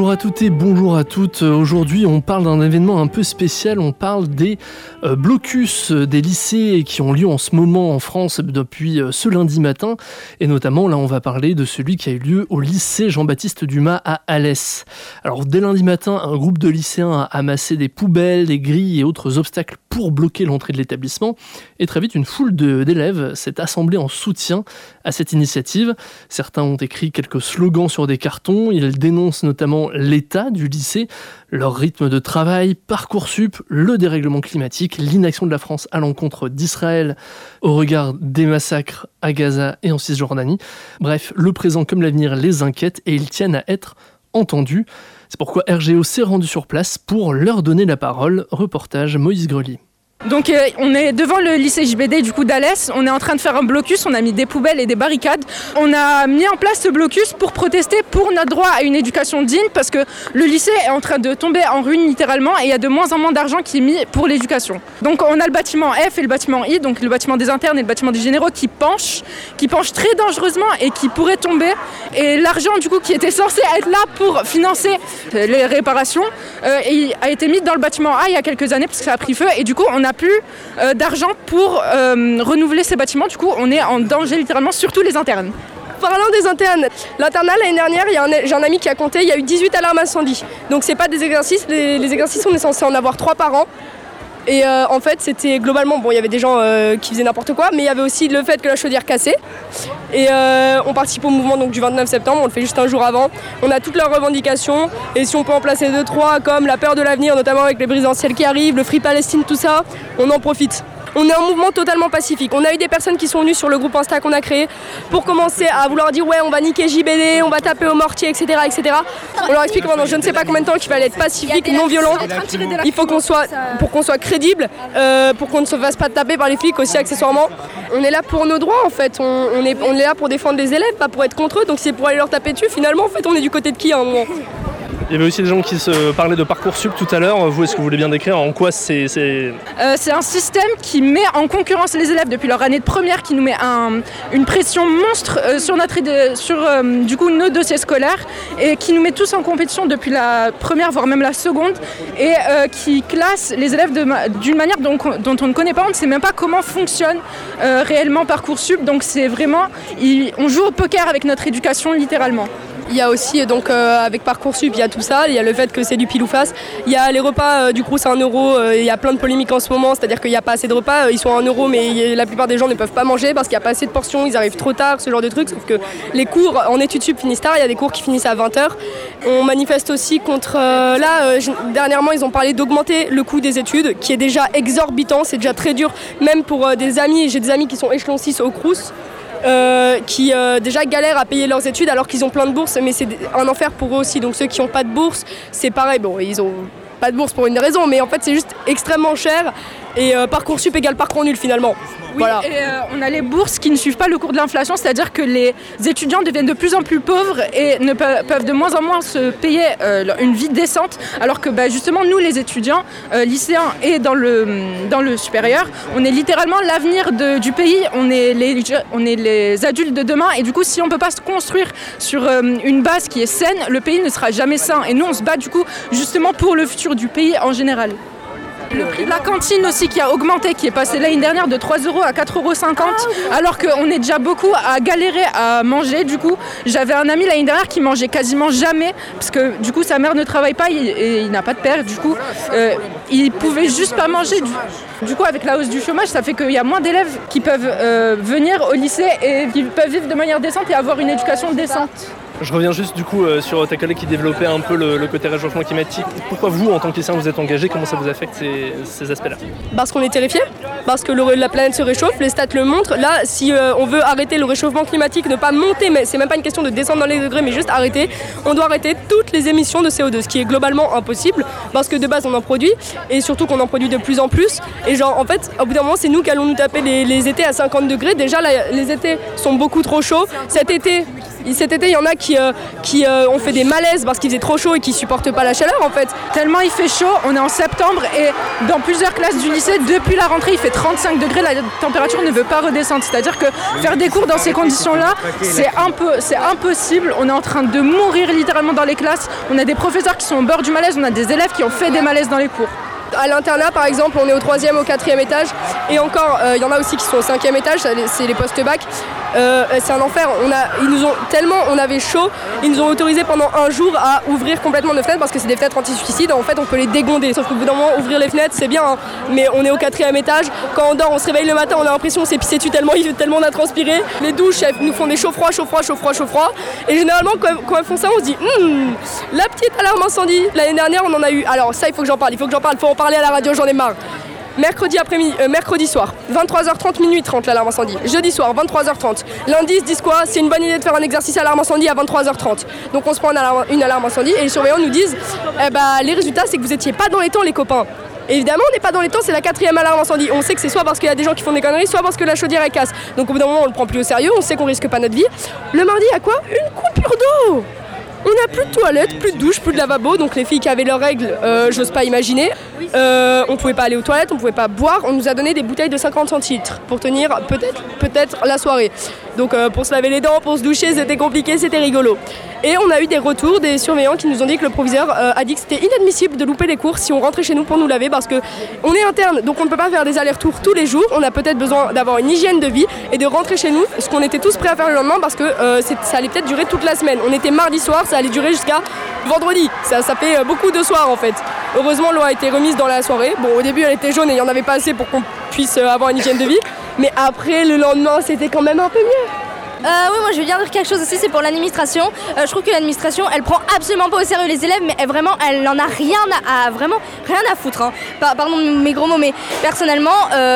Bonjour à toutes et bonjour à toutes. Aujourd'hui, on parle d'un événement un peu spécial. On parle des blocus des lycées qui ont lieu en ce moment en France depuis ce lundi matin. Et notamment, là, on va parler de celui qui a eu lieu au lycée Jean-Baptiste Dumas à Alès. Alors, dès lundi matin, un groupe de lycéens a amassé des poubelles, des grilles et autres obstacles pour bloquer l'entrée de l'établissement. Et très vite, une foule d'élèves s'est assemblée en soutien à cette initiative. Certains ont écrit quelques slogans sur des cartons. Ils dénoncent notamment l'état du lycée, leur rythme de travail, Parcoursup, le dérèglement climatique, l'inaction de la France à l'encontre d'Israël au regard des massacres à Gaza et en Cisjordanie. Bref, le présent comme l'avenir les inquiète et ils tiennent à être entendus. C'est pourquoi RGO s'est rendu sur place pour leur donner la parole. Reportage Moïse Grely. Donc on est devant le lycée JBD du coup d'Alès, on est en train de faire un blocus, on a mis des poubelles et des barricades. On a mis en place ce blocus pour protester pour notre droit à une éducation digne parce que le lycée est en train de tomber en ruine littéralement et il y a de moins en moins d'argent qui est mis pour l'éducation. Donc on a le bâtiment F et le bâtiment I, donc le bâtiment des internes et le bâtiment des généraux qui penchent très dangereusement et qui pourraient tomber. Et l'argent du coup qui était censé être là pour financer les réparations a été mis dans le bâtiment A il y a quelques années parce que ça a pris feu et du coup on n'a plus d'argent pour renouveler ces bâtiments. Du coup, on est en danger littéralement, surtout les internes. Parlant des internes, l'internat l'année dernière, j'ai un ami qui a compté, il y a eu 18 alarmes incendie. Donc c'est pas des exercices, les exercices on est censé en avoir 3 par an. Et en fait c'était globalement, il y avait des gens qui faisaient n'importe quoi, mais il y avait aussi le fait que la chaudière cassait. Et on participe au mouvement donc, du 29 septembre, on le fait juste un jour avant. On a toutes leurs revendications et si on peut en placer 2-3 comme la peur de l'avenir, notamment avec les brises anciennes qui arrivent, le Free Palestine, tout ça, on en profite. On est un mouvement totalement pacifique. On a eu des personnes qui sont venues sur le groupe Insta qu'on a créé pour commencer à vouloir dire ouais on va niquer JBD, on va taper au mortier, etc. On leur explique pendant je ne sais pas combien de temps qu'il fallait être pacifique, non violent. Il faut pour qu'on soit crédible, pour qu'on ne se fasse pas taper par les flics aussi accessoirement. On est là pour nos droits en fait, on est là pour défendre les élèves, pas pour être contre eux, donc c'est pour aller leur taper dessus. Finalement en fait on est du côté de qui à un moment? Il y avait aussi des gens qui se parlaient de Parcoursup tout à l'heure. Vous, est-ce que vous voulez bien décrire en quoi c'est un système qui met en concurrence les élèves depuis leur année de première, qui nous met une pression monstre sur du coup, nos dossiers scolaires et qui nous met tous en compétition depuis la première, voire même la seconde et qui classe les élèves d'une manière dont on ne connaît pas, on ne sait même pas comment fonctionne réellement Parcoursup. Donc c'est vraiment, on joue au poker avec notre éducation littéralement. Il y a aussi, donc avec Parcoursup, il y a tout ça, il y a le fait que c'est du pile ou face. Il y a les repas du Crous à 1 €, il y a plein de polémiques en ce moment, c'est-à-dire qu'il n'y a pas assez de repas, ils sont à 1 € mais la plupart des gens ne peuvent pas manger parce qu'il n'y a pas assez de portions, ils arrivent trop tard, ce genre de trucs, sauf que les cours en études sup finissent tard, il y a des cours qui finissent à 20 h. On manifeste aussi contre, dernièrement ils ont parlé d'augmenter le coût des études, qui est déjà exorbitant, c'est déjà très dur, même pour des amis, j'ai des amis qui sont échelon 6 au Crous, qui déjà galèrent à payer leurs études alors qu'ils ont plein de bourses, mais c'est un enfer pour eux aussi. Donc ceux qui n'ont pas de bourse, c'est pareil, ils ont pas de bourse pour une raison, mais en fait c'est juste extrêmement cher et Parcoursup égale parcours nul finalement. Oui, voilà. Et on a les bourses qui ne suivent pas le cours de l'inflation, c'est-à-dire que les étudiants deviennent de plus en plus pauvres et peuvent de moins en moins se payer une vie décente, alors que justement nous les étudiants, lycéens et dans le supérieur, on est littéralement l'avenir du pays, on est les adultes de demain et du coup si on ne peut pas se construire sur une base qui est saine, le pays ne sera jamais sain et nous on se bat du coup justement pour le futur du pays en général. Le prix de la cantine aussi qui a augmenté, qui est passé l'année dernière de 3 € à 4,50 €, alors qu'on est déjà beaucoup à galérer à manger. Du coup, j'avais un ami l'année dernière qui mangeait quasiment jamais, parce que du coup sa mère ne travaille pas et il n'a pas de père. Du coup, il pouvait juste pas manger. Du coup, avec la hausse du chômage, ça fait qu'il y a moins d'élèves qui peuvent venir au lycée et qui peuvent vivre de manière décente et avoir une éducation décente. Je reviens juste du coup sur ta collègue qui développait un peu le côté réchauffement climatique. Pourquoi vous, en tant que lycéen, vous êtes engagé? Comment ça vous affecte ces aspects-là? Parce qu'on est terrifiés, parce que la planète se réchauffe, les stats le montrent. Là, si on veut arrêter le réchauffement climatique, ne pas monter, mais c'est même pas une question de descendre dans les degrés, mais juste arrêter, on doit arrêter toutes les émissions de CO2, ce qui est globalement impossible, parce que de base on en produit, et surtout qu'on en produit de plus en plus. Et genre, en fait, au bout d'un moment, c'est nous qui allons nous taper les étés à 50 degrés. Déjà, là, les étés sont beaucoup trop chauds. Cet été, il y en a qui ont fait des malaises parce qu'il faisait trop chaud et qui supportent pas la chaleur en fait. Tellement il fait chaud, on est en septembre et dans plusieurs classes du lycée, depuis la rentrée, il fait 35 degrés, la température ne veut pas redescendre. C'est-à-dire que faire des cours dans ces conditions-là, c'est impossible. On est en train de mourir littéralement dans les classes. On a des professeurs qui sont au bord du malaise, on a des élèves qui ont fait des malaises dans les cours. À l'internat, par exemple, on est au 3e, au 4e étage. Et encore, il y en a aussi qui sont au 5e étage, c'est les post-bac. C'est un enfer. On avait chaud, ils nous ont autorisé pendant un jour à ouvrir complètement nos fenêtres parce que c'est des fenêtres anti-suicide. En fait, on peut les dégonder. Sauf qu'au bout d'un moment, ouvrir les fenêtres, c'est bien. Hein. Mais on est au 4e étage. Quand on dort, on se réveille le matin, on a l'impression qu'on s'est pissé dessus tellement on a transpiré. Les douches, elles nous font des chaud-froid. Et généralement, quand elles font ça, on se dit la petite alarme incendie. L'année dernière, on en a eu. Alors, ça, il faut que j'en parle. Faut en parler à la radio, j'en ai marre. Mercredi soir, 23h30, minuit 30, l'alarme incendie. Jeudi soir, 23h30. Lundi, ils se disent quoi ? C'est une bonne idée de faire un exercice alarme incendie à 23h30. Donc on se prend une alarme incendie et les surveillants nous disent les résultats, c'est que vous n'étiez pas dans les temps, les copains. Et évidemment, on n'est pas dans les temps, c'est la 4e alarme incendie. On sait que c'est soit parce qu'il y a des gens qui font des conneries, soit parce que la chaudière elle casse. Donc au bout d'un moment, on le prend plus au sérieux, on sait qu'on risque pas notre vie. Le mardi, il y a quoi ? Une coupure d'eau. On n'a plus de toilettes, plus de douche, plus de lavabo, donc les filles qui avaient leurs règles, j'ose pas imaginer. On pouvait pas aller aux toilettes, on pouvait pas boire, on nous a donné des bouteilles de 50 centilitres pour tenir peut-être la soirée. Donc pour se laver les dents, pour se doucher, c'était compliqué, c'était rigolo. Et on a eu des retours des surveillants qui nous ont dit que le proviseur a dit que c'était inadmissible de louper les cours si on rentrait chez nous pour nous laver parce qu'on est interne, donc on ne peut pas faire des allers-retours tous les jours. On a peut-être besoin d'avoir une hygiène de vie et de rentrer chez nous, ce qu'on était tous prêts à faire le lendemain parce que ça allait peut-être durer toute la semaine. On était mardi soir, ça allait durer jusqu'à vendredi. Ça fait beaucoup de soirs en fait. Heureusement, l'eau a été remise dans la soirée. Bon, au début, elle était jaune et il n'y en avait pas assez pour qu'on puisse avoir une hygiène de vie. Mais après, le lendemain, c'était quand même un peu mieux. Oui, moi je veux bien dire quelque chose aussi, c'est pour l'administration. Je trouve que l'administration, elle prend absolument pas au sérieux les élèves, mais elle en a rien à foutre. Hein. Pardon mes gros mots, mais personnellement,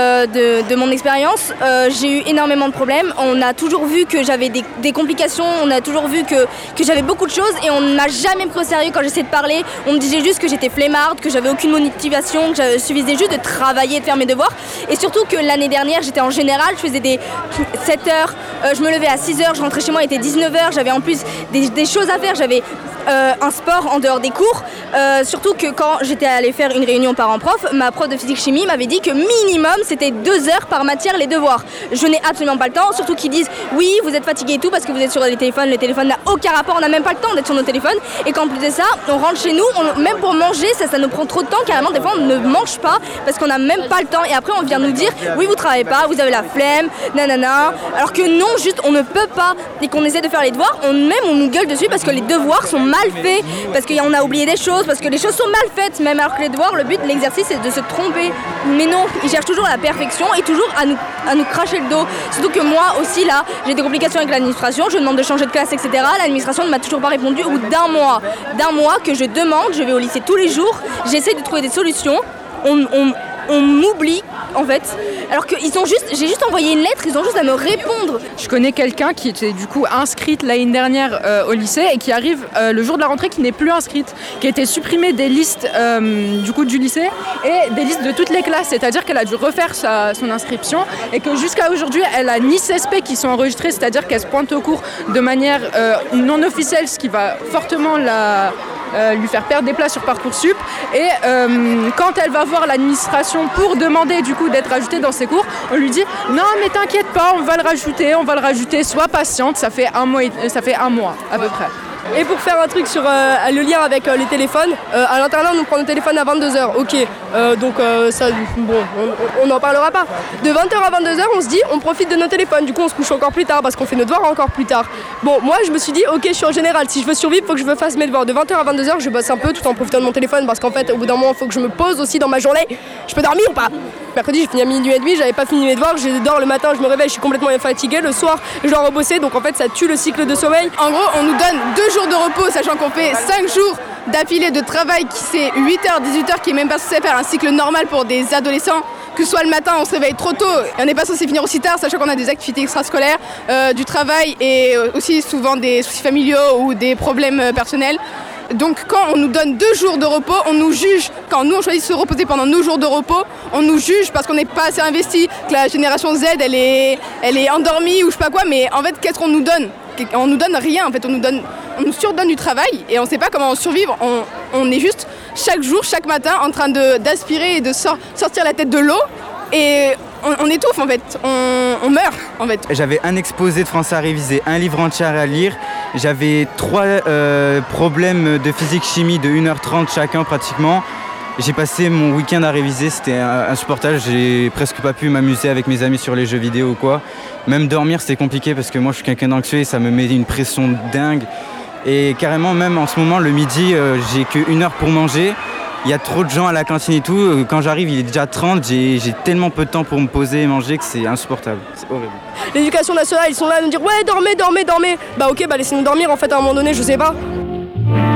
de mon expérience, j'ai eu énormément de problèmes. On a toujours vu que j'avais des complications, on a toujours vu que j'avais beaucoup de choses et on ne m'a jamais pris au sérieux quand j'essayais de parler. On me disait juste que j'étais flemmarde, que j'avais aucune motivation, que je suffisait juste de travailler, de faire mes devoirs. Et surtout que l'année dernière, j'étais en général, je faisais des 7 heures, je me levais à 6h, je rentrais chez moi, il était 19h, j'avais en plus des choses à faire, j'avais un sport en dehors des cours, surtout que quand j'étais allée faire une réunion parents-prof, ma prof de physique-chimie m'avait dit que minimum c'était 2 heures par matière les devoirs. Je n'ai absolument pas le temps, surtout qu'ils disent oui vous êtes fatigué et tout parce que vous êtes sur les téléphones, le téléphone n'a aucun rapport, on n'a même pas le temps d'être sur nos téléphones et qu'en plus de ça, on rentre chez nous, même pour manger, ça nous prend trop de temps, carrément des fois on ne mange pas parce qu'on n'a même pas le temps et après on vient nous dire oui vous travaillez pas, vous avez la flemme, nanana, alors que non, juste on ne peut pas et qu'on essaie de faire les devoirs, on nous gueule dessus parce que les devoirs sont mal faits, parce qu'on a oublié des choses, parce que les choses sont mal faites, même alors que les devoirs, le but de l'exercice c'est de se tromper. Mais non, ils cherchent toujours la perfection et toujours à nous cracher le dos. Surtout que moi aussi là, j'ai des complications avec l'administration, je demande de changer de classe, etc. L'administration ne m'a toujours pas répondu au bout d'un mois que je demande, je vais au lycée tous les jours, j'essaie de trouver des solutions, on m'oublie en fait, alors que j'ai juste envoyé une lettre, ils ont juste à me répondre. Je connais quelqu'un qui était du coup inscrite l'année dernière au lycée et qui arrive le jour de la rentrée qui n'est plus inscrite, qui a été supprimée des listes du lycée et des listes de toutes les classes, c'est-à-dire qu'elle a dû refaire son inscription et que jusqu'à aujourd'hui elle a ni CSP qui sont enregistrés, c'est-à-dire qu'elle se pointe au cours de manière non officielle, ce qui va fortement lui faire perdre des places sur Parcoursup et quand elle va voir l'administration pour demander du coup d'être ajoutée dans ses cours, on lui dit non mais t'inquiète pas, on va le rajouter, sois patiente, ça fait un mois à peu près. Et pour faire un truc sur le lien avec les téléphones, à l'internat on nous prend le téléphone à 22h, ok, donc ça, bon, on n'en parlera pas. De 20h à 22h on se dit on profite de nos téléphones, du coup on se couche encore plus tard parce qu'on fait nos devoirs encore plus tard. Bon, moi je me suis dit ok, je suis en général, si je veux survivre, faut que je fasse mes devoirs. De 20h à 22h je bosse un peu tout en profitant de mon téléphone parce qu'en fait au bout d'un moment il faut que je me pose aussi dans ma journée. Je peux dormir ou pas? Mercredi j'ai fini à minuit et demi, j'avais pas fini mes devoirs, je dors le matin, je me réveille, je suis complètement fatiguée, le soir je dois rebosser, donc en fait ça tue le cycle de sommeil. En gros on nous donne 2 jours de repos, sachant qu'on fait 5 jours d'affilée de travail qui c'est 8h, 18h, qui est même pas censé faire un cycle normal pour des adolescents. Que ce soit le matin, on se réveille trop tôt et on n'est pas censé finir aussi tard, sachant qu'on a des activités extrascolaires, du travail et aussi souvent des soucis familiaux ou des problèmes personnels. Donc quand on nous donne 2 jours de repos, on nous juge. Quand nous on choisit de se reposer pendant nos jours de repos, on nous juge parce qu'on n'est pas assez investi, que la génération Z elle est endormie ou je sais pas quoi, mais en fait qu'est-ce qu'on nous donne? On nous donne rien en fait, on nous surdonne du travail et on sait pas comment survivre. On est juste chaque jour, chaque matin en train d'aspirer et de sortir la tête de l'eau et on étouffe en fait, on meurt en fait. J'avais un exposé de français à réviser, un livre entier à lire, j'avais 3 problèmes de physique-chimie de 1h30 chacun pratiquement. J'ai passé mon week-end à réviser, c'était insupportable, j'ai presque pas pu m'amuser avec mes amis sur les jeux vidéo ou quoi. Même dormir c'était compliqué parce que moi je suis quelqu'un d'anxieux et ça me met une pression dingue. Et carrément même en ce moment le midi j'ai que 1 heure pour manger. Il y a trop de gens à la cantine et tout. Quand j'arrive, il est déjà 30. J'ai tellement peu de temps pour me poser et manger que c'est insupportable. C'est horrible. L'éducation nationale, ils sont là à nous dire ouais, dormez. Bah ok, bah laissez-nous dormir en fait à un moment donné, je sais pas.